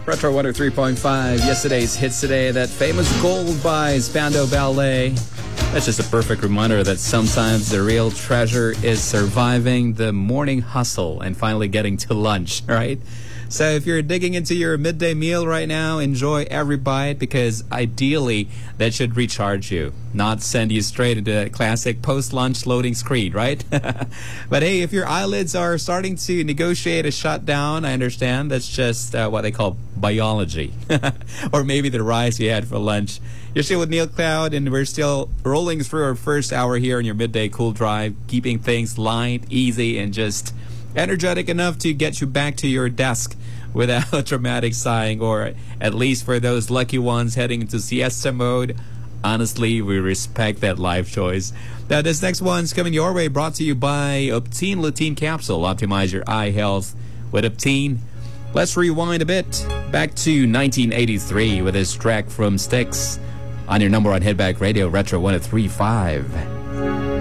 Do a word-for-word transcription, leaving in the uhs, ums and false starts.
Retro one oh three point five. Yesterday's hits today. That famous Gold by Spandau Ballet. That's just a perfect reminder that sometimes the real treasure is surviving the morning hustle and finally getting to lunch, right? So if you're digging into your midday meal right now, enjoy every bite because ideally that should recharge you, not send you straight into that classic post-lunch loading screen, right? But hey, if your eyelids are starting to negotiate a shutdown, I understand that's just uh, what they call biology. Or maybe the rice you had for lunch. You're still with Neil Cloud, and we're still rolling through our first hour here in your midday cool drive, keeping things light, easy, and just energetic enough to get you back to your desk without a dramatic sighing, or at least for those lucky ones heading into siesta mode. Honestly, we respect that life choice. Now, this next one's coming your way, brought to you by Optine Lutein Capsule. Optimize your eye health with Optine. Let's rewind a bit back to nineteen eighty-three with this track from Styx on your number one Hitback Radio, Retro one oh three point five.